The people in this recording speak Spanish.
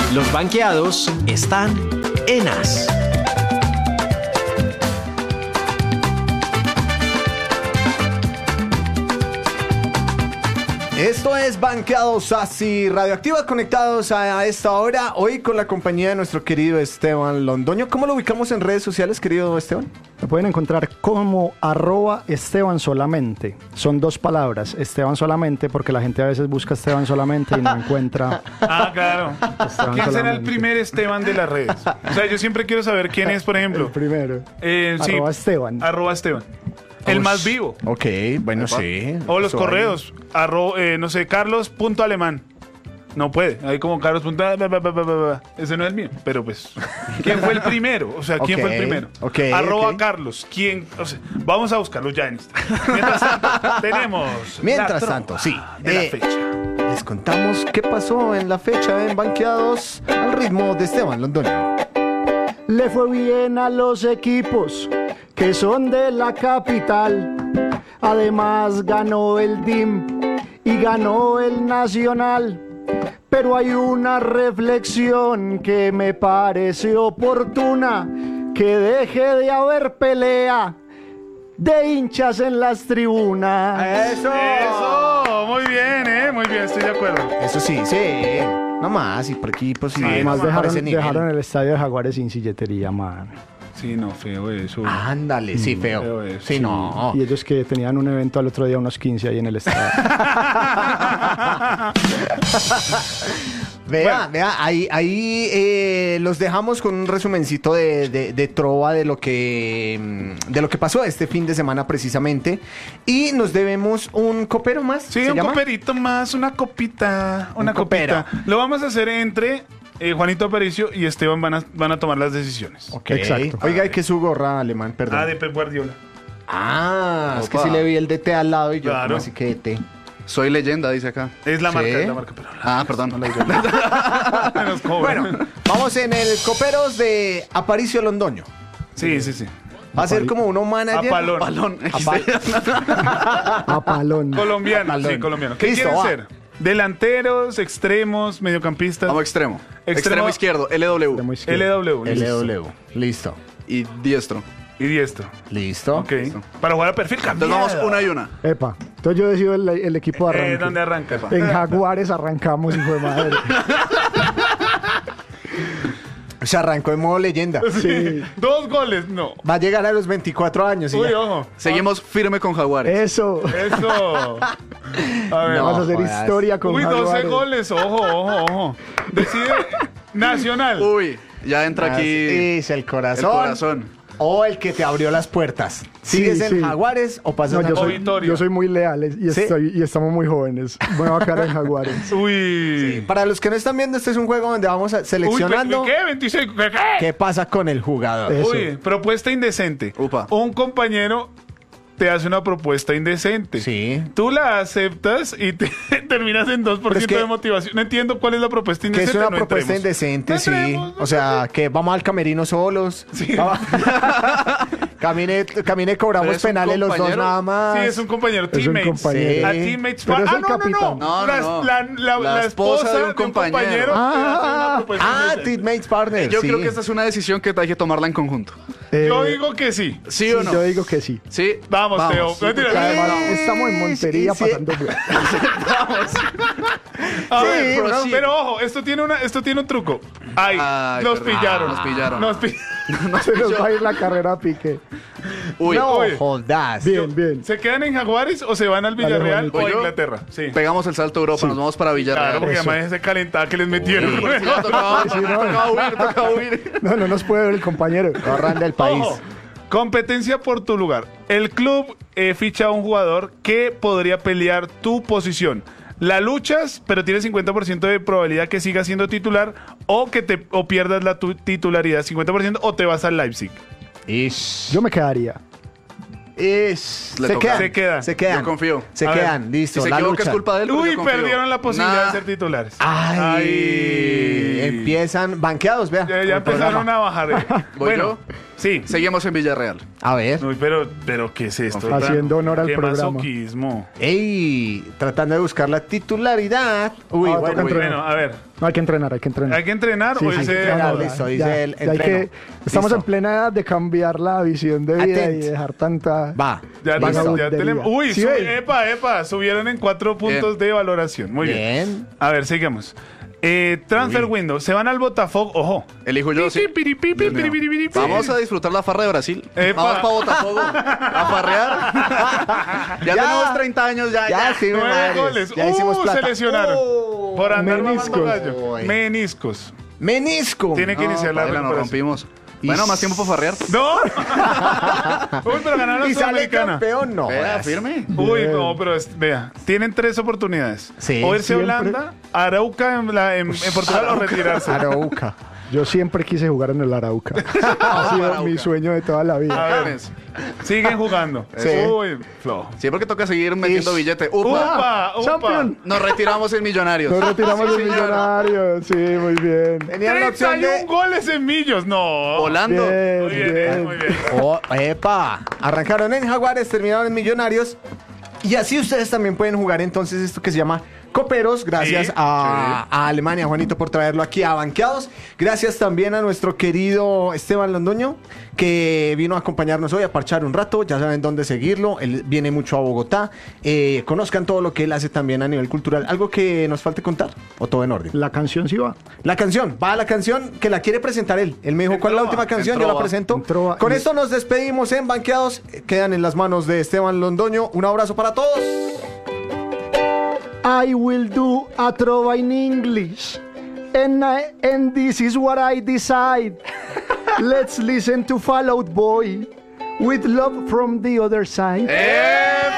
Los banqueados están en As. Esto es Banqueados así, Radioactiva, conectados a esta hora, hoy con la compañía de nuestro querido Esteban Londoño. ¿Cómo lo ubicamos en redes sociales, querido Esteban? Me pueden encontrar como @Esteban solamente. Son 2 palabras, Esteban solamente, porque la gente a veces busca Esteban solamente y no encuentra. Ah, claro. Esteban ¿Quién será el solamente. primer Esteban de las redes? O sea, yo siempre quiero saber quién es, por ejemplo. El primero. Sí, @Esteban. @Esteban. El más vivo. Ok, bueno, sí. O los Eso correos. No sé, Carlos.alemán. No puede. Ahí como Carlos. Ese no es el mío. Pero pues, ¿quién fue el primero? O sea, ¿quién fue el primero? Ok, ok. Carlos. ¿Quién? O sea, vamos a buscarlo ya en Instagram. Mientras tanto, tenemos. Mientras la tanto, trova sí. De la fecha. Les contamos qué pasó en la fecha en Banqueados al ritmo de Esteban Londoño. Le fue bien a los equipos que son de la capital. Además ganó el DIM y ganó el Nacional. Pero hay una reflexión que me parece oportuna, que deje de haber pelea de hinchas en las tribunas. Eso, muy bien, estoy de acuerdo. Eso sí, sí. No más, y por equipos. Y Además no parece nivel. dejaron el estadio de Jaguares sin silletería, man. Sí, no, feo eso. Ándale, sí, feo feo. eso, Sí, sí. no. Y ellos que tenían un evento al otro día, unos 15 ahí en el estadio. Vea, ahí los dejamos con un resumencito de trova de lo que pasó este fin de semana precisamente. Y nos debemos un copero más. Sí, ¿se un llama? coperito más, una copita. Una Un copero. copita. Lo vamos a hacer entre Juanito Aparicio y Esteban van a tomar las decisiones. Ok. Exacto. Oiga, ¿y qué es su gorra, Alemán? Perdón. De Pep Guardiola. Es que Opa. sí le vi el DT al lado y yo, Claro. ¿cómo así que DT? Soy leyenda, dice acá. Es la Sí. marca, pero Perdón. nos cobran. Bueno, vamos en el coperos de Aparicio Londoño. Sí. Va a ser como uno manager. Apalón. Balón. A palón. Colombiano, Apalón. sí, colombiano. ¿Qué Listo, quieren va. ser? Delanteros, extremos, mediocampistas. Vamos extremo. Extremo- Extremo izquierdo, LW. De muy izquierda. LW. listo. LW. Listo. Y diestro. Y diestro. Listo. Ok. Para jugar a perfil Entonces cambiado. vamos una y una. Epa. Entonces yo decido el equipo de arranque. ¿Dónde arranca? En Jaguares arrancamos, hijo de madre. Se arrancó en modo leyenda. Sí. 2 goles, no. Va a llegar a los 24 años. y Uy, ya. ojo. Seguimos firme con Jaguares. Eso. Eso. A ver. No. Vamos a hacer jodas. historia con Uy, 12 Jaguares. goles. Ojo. Decide Nacional. Uy, ya entra aquí Es el el corazón. corazón. O el que te abrió las puertas. ¿Sigues en sí. Jaguares o pasas No, a yo soy, Victoria. yo soy muy leal y, ¿Sí? y estamos muy jóvenes. Me voy a quedar en Jaguares. Uy. Para los que no están viendo, este es un juego donde vamos seleccionando ¿Qué? 26. ¿Qué? qué pasa con el jugador. Eso. Uy, propuesta indecente. Upa. Un compañero te hace una propuesta indecente. Sí. Tú la aceptas y te terminas en 2% Pero es que- de motivación. No entiendo cuál es la propuesta Que indecente. es una no propuesta entremos. indecente, No sí. entremos, no O sea, que vamos al camerino solos. Sí. Camine, cobramos Pero es un penales los dos compañero. nada más. Sí, es un compañero. Es un Teammates. compañero. A Sí. teammates. Pero es el no. capitán. No, La, no. la esposa de un compañero. te hace una propuesta indecente. teammates partners. Yo sí. creo que esta es una decisión que hay que tomarla en conjunto. Yo digo que sí. ¿Sí o no? Yo digo que sí. Sí. Vamos, Teo. Sí, Mentira, porque además- Estamos en Montería sí. pasando. A Sí, ver, pero pero ojo, esto tiene un truco. Ay, Ay, nos perdón. pillaron. Nos pillaron. Se nos va a ir la carrera a pique. Uy, No Oye. jodas. Bien, bien. ¿Se quedan en Jaguares o se van al Villarreal Juanito. o a Yo- Inglaterra? Sí. pegamos el salto a Europa, nos vamos para Villarreal. Claro, porque Eso. además ese calentada que les metieron. Sí, ya tocaba huir, tocaba huir. No nos puede ver el compañero. Corran del país. Ojo, competencia por tu lugar. El club ficha a un jugador que podría pelear tu posición. La luchas, pero tienes 50% de probabilidad que sigas siendo titular o pierdas la titularidad 50% o te vas al Leipzig. Ish. Yo me quedaría. Le Se toca. quedan. Se quedan. Se quedan. Yo confío. Se A ver, quedan. Listo. Si se la equivoca lucha. es culpa de él. pero Uy, yo confío. perdieron la posibilidad Nah. de ser titulares. Ay. Empiezan banqueados, vea. Ya con el empezaron programa. a bajar. ¿Voy yo? Sí. Seguimos en Villarreal. A ver. Uy, pero ¿qué es esto? Haciendo honor al Qué programa. masoquismo. Ey, tratando de buscar la titularidad. Uy, Ah, bueno. toca uy. entrenar. Bueno, a ver. No, hay que entrenar, hay que entrenar. Hay que entrenar. Sí, Hoy sí, se- entrenar, no, listo, ya, dice el ya hay entreno. estamos Listo. en plena edad de cambiar la visión de vida Atent. y dejar tanta... Va. Ya, Listo. ya tenemos. Uy, ¿Sí ves? epa, subieron en 4 puntos de valoración. Muy bien. Bien. A ver, sigamos. Transfer window. Se van al Botafogo. Ojo. Elijo yo, sí. Dios mío. Vamos a disfrutar la farra de Brasil. Epa. Vamos para Botafogo a farrear. ya Ya. tenemos 30 años, Ya, sí, 9 madres. goles. Ya hicimos plata. Se lesionaron. Oh. Por andar Meniscos. mamando gallo. Uy. Meniscos. Menisco. Tiene que iniciar la Nos recuperación. rompimos. Bueno, más tiempo para farrear. ¡No! Uy, pero ganaron la Y sale Sudamericana. campeón, no. Vea, jodas. firme. Uy, no, pero vea, tienen 3 oportunidades. Sí, o irse a siempre. Holanda, Arauca en Portugal o retirarse. Arauca. Yo siempre quise jugar en el Arauca. Ha sido mi sueño de toda la vida. A ver, siguen jugando. Sí. Uy, flojo. Siempre que toca seguir metiendo billete. ¡Upa! ¡Upa! ¡Champion! Nos retiramos en Millonarios. Nos retiramos del millonario. Sí, muy bien. Tenían la opción 31 de... goles en Millos. No. Volando. Bien, Muy bien, bien. muy bien. Oh, epa. Arrancaron en Jaguares, terminaron en Millonarios. Y así ustedes también pueden jugar entonces esto que se llama Coperos. Gracias Sí, a Alemania, Juanito, por traerlo aquí a Banqueados. Gracias también a nuestro querido Esteban Londoño, que vino a acompañarnos hoy a parchar un rato. Ya saben dónde seguirlo. Él viene mucho a Bogotá. Conozcan todo lo que él hace también a nivel cultural. ¿Algo que nos falte contar? ¿O todo en orden? La canción sí va. La canción, va a la canción que la quiere presentar él. Él me dijo, En ¿cuál es la trova, última canción? en Yo la trova, presento. en trova. Con esto nos despedimos en Banqueados. Quedan en las manos de Esteban Londoño. Un abrazo para todos. I will do a trova in English. And this is what I decide. Let's listen to Fall Out Boy with love from the other side.